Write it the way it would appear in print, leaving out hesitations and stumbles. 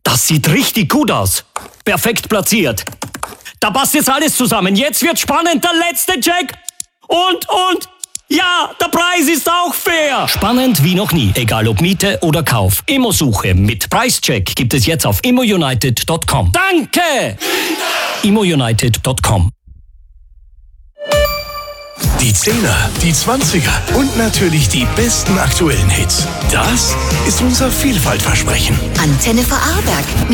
Das sieht richtig gut aus. Perfekt platziert. Da passt jetzt alles zusammen. Jetzt wird spannend. Der letzte Check. Und... Ja, der Preis ist auch fair. Spannend wie noch nie. Egal ob Miete oder Kauf. Immosuche mit Preischeck gibt es jetzt auf immounited.com. Danke! immounited.com. Die 10er, die 20er und natürlich die besten aktuellen Hits. Das ist unser Vielfaltversprechen. Antenne Vorarlberg.